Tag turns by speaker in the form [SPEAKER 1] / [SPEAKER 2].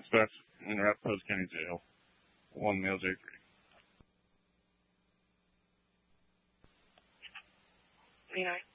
[SPEAKER 1] dispatch in Arapahoe County Jail. 1 male J3.
[SPEAKER 2] Leonard.